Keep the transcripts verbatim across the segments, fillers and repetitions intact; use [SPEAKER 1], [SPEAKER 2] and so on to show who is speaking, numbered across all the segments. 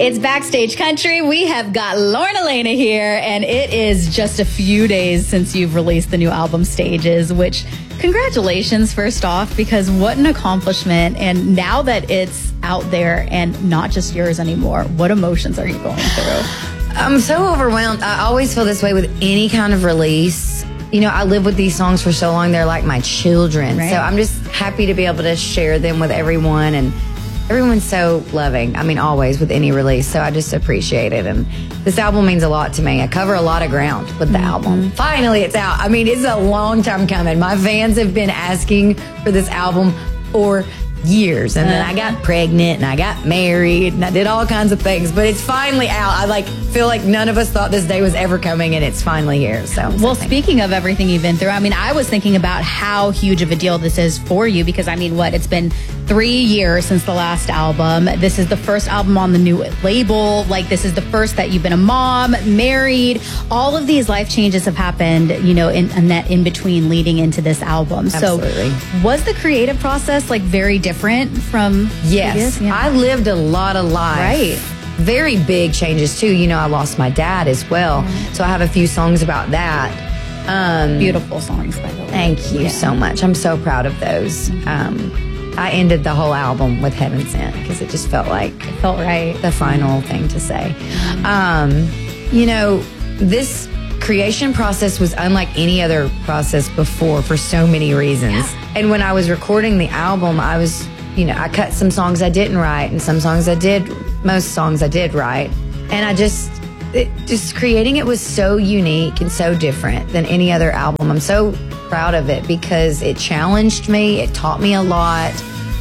[SPEAKER 1] It's Backstage Country. We have got Lauren Elena here, and it is just a few days since you've released the new album, Stages, which, congratulations, first off, because what an accomplishment. And now that it's out there and not just yours anymore, what emotions are you going through?
[SPEAKER 2] I'm so overwhelmed. I always feel this way with any kind of release. You know, I live with these songs for so long, they're like my children. Right. So I'm just happy to be able to share them with everyone, and everyone's so loving. I mean, always with any release. So I just appreciate it. And this album means a lot to me. I cover a lot of ground with the mm-hmm. album. Finally, it's out. I mean, it's a long time coming. My fans have been asking for this album for years. And then I got pregnant and I got married and I did all kinds of things. But it's finally out. I like feel like none of us thought this day was ever coming, and it's finally here. So,
[SPEAKER 1] well, speaking of everything you've been through, I mean, I was thinking about how huge of a deal this is for you, because I mean, what, it's been three years since the last album. This is the first album on the new label. Like, this is the first that you've been a mom, married. All of these life changes have happened, you know, in, in that in between leading into this album.
[SPEAKER 2] Absolutely.
[SPEAKER 1] So was the creative process like very different from
[SPEAKER 2] yes
[SPEAKER 1] yeah.
[SPEAKER 2] I lived a lot of life,
[SPEAKER 1] right?
[SPEAKER 2] Very big changes too. You know, I lost my dad as well, mm-hmm. so I have a few songs about that.
[SPEAKER 1] Um beautiful songs, by the way.
[SPEAKER 2] Thank you yeah. so much. I'm so proud of those. mm-hmm. um I ended the whole album with Heaven Sent because it just felt like
[SPEAKER 1] it felt right,
[SPEAKER 2] the final mm-hmm. thing to say. um you know, this creation process was unlike any other process before for so many reasons. Yeah. And when I was recording the album, I was, you know, I cut some songs I didn't write and some songs I did, most songs I did write. And I just, it, just creating it was so unique and so different than any other album. I'm so proud of it because it challenged me. It taught me a lot.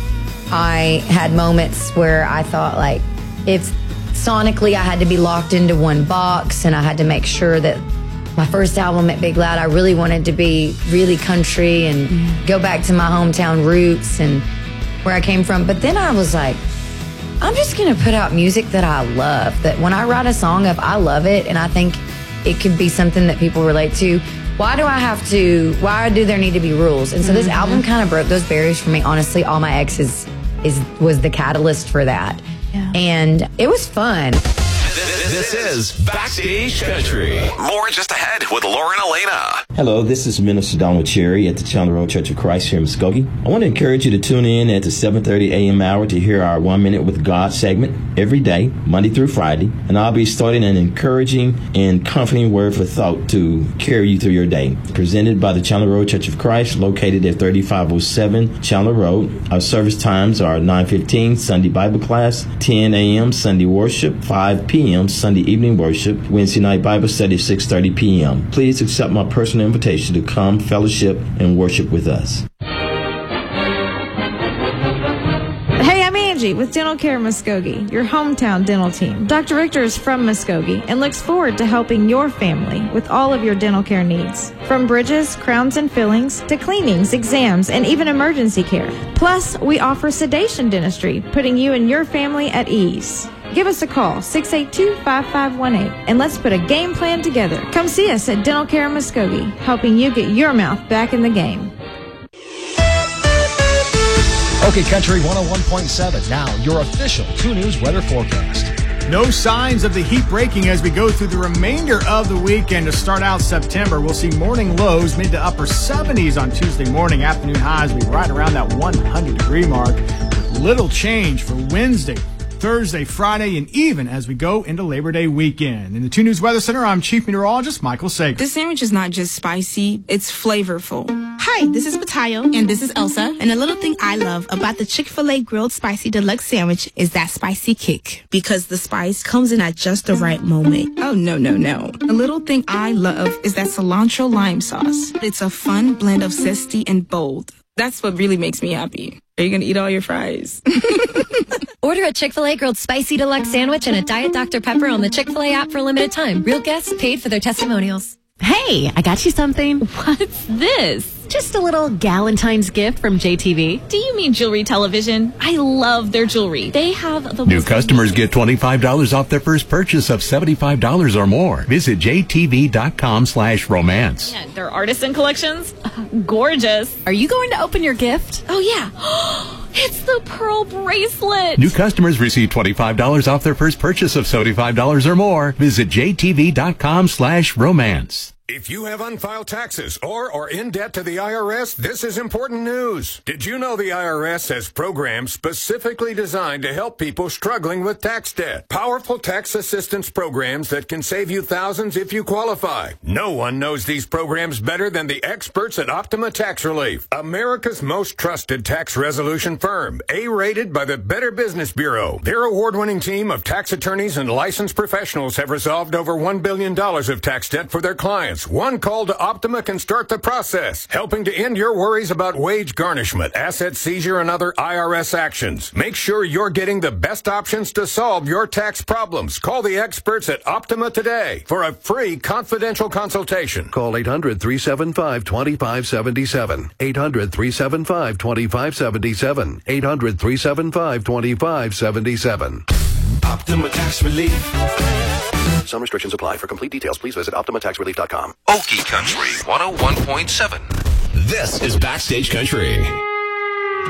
[SPEAKER 2] I had moments where I thought, like, if sonically I had to be locked into one box and I had to make sure that my first album at Big Loud, I really wanted to be really country and mm. go back to my hometown roots and where I came from. But then I was like, I'm just going to put out music that I love, that when I write a song, if I love it and I think it could be something that people relate to, why do I have to, why do there need to be rules? And so mm-hmm. this album kind of broke those barriers for me. Honestly, All My Exes is, was the catalyst for that. Yeah. And it was fun.
[SPEAKER 3] This is Backstage Country. More just ahead with Lauren Elena.
[SPEAKER 4] Hello, this is Minister Donald Cherry at the Chandler Road Church of Christ here in Muskogee. I want to encourage you to tune in at the seven thirty a.m. hour to hear our One Minute with God segment every day, Monday through Friday. And I'll be starting an encouraging and comforting word for thought to carry you through your day. Presented by the Chandler Road Church of Christ, located at thirty-five oh seven Chandler Road. Our service times are nine fifteen Sunday Bible class, ten a.m. Sunday worship, five p.m. Sunday evening worship, Wednesday night Bible study, six thirty p.m. Please accept my personal invitation to come fellowship and worship with us.
[SPEAKER 5] Hey, I'm Angie with Dental Care Muskogee, your hometown dental team. Doctor Richter is from Muskogee and looks forward to helping your family with all of your dental care needs. From bridges, crowns and fillings, to cleanings, exams, and even emergency care. Plus, we offer sedation dentistry, putting you and your family at ease. Give us a call, six eight two, five five one eight, and let's put a game plan together. Come see us at Dental Care Muskogee, helping you get your mouth back in the game.
[SPEAKER 6] Okay, Country one oh one point seven. Now, your official two News weather forecast.
[SPEAKER 7] No signs of the heat breaking as we go through the remainder of the weekend. To start out September, we'll see morning lows mid to upper seventies on Tuesday morning. Afternoon highs will be right around that one hundred degree mark, with little change for Wednesday, Thursday, Friday, and even as we go into Labor Day weekend. In the two News Weather Center, I'm Chief Meteorologist Michael Sager.
[SPEAKER 8] This sandwich is not just spicy, it's flavorful. Hi, this is Matayo, and this is Elsa. And a little thing I love about the Chick-fil-A Grilled Spicy Deluxe Sandwich is that spicy kick. Because the spice comes in at just the right moment. Oh, no, no, no. A little thing I love is that cilantro lime sauce. It's a fun blend of zesty and bold. That's what really makes me happy. Are you going to eat all your fries?
[SPEAKER 9] Order a Chick-fil-A Grilled Spicy Deluxe Sandwich and a Diet Doctor Pepper on the Chick-fil-A app for a limited time. Real guests paid for their testimonials.
[SPEAKER 10] Hey, I got you something.
[SPEAKER 9] What's this?
[SPEAKER 10] Just a little Galentine's gift from J T V.
[SPEAKER 9] Do you mean Jewelry Television? I love their jewelry. They have the
[SPEAKER 11] New customers get twenty-five dollars off their first purchase of seventy-five dollars or more. Visit jtv.com slash romance.
[SPEAKER 9] Yeah, their artisan collections, uh, gorgeous.
[SPEAKER 10] Are you going to open your gift?
[SPEAKER 9] Oh, yeah.
[SPEAKER 10] It's the pearl bracelet.
[SPEAKER 11] New customers receive twenty-five dollars off their first purchase of seventy-five dollars or more. Visit jtv.com slash romance.
[SPEAKER 12] If you have unfiled taxes or are in debt to the I R S, this is important news. Did you know the I R S has programs specifically designed to help people struggling with tax debt? Powerful tax assistance programs that can save you thousands if you qualify. No one knows these programs better than the experts at Optima Tax Relief, America's most trusted tax resolution firm, A-rated by the Better Business Bureau. Their award-winning team of tax attorneys and licensed professionals have resolved over one billion dollars of tax debt for their clients. One call to Optima can start the process, helping to end your worries about wage garnishment, asset seizure, and other I R S actions. Make sure you're getting the best options to solve your tax problems. Call the experts at Optima today for a free confidential consultation.
[SPEAKER 13] Call eight hundred, three seven five, two five seven seven. eight hundred, three seven five, two five seven seven. eight hundred, three seven five, two five seven seven.
[SPEAKER 3] Optima Tax Relief.
[SPEAKER 13] Some restrictions apply. For complete details, please visit optima tax relief dot com.
[SPEAKER 3] Okie Country one oh one point seven. This is Backstage Country.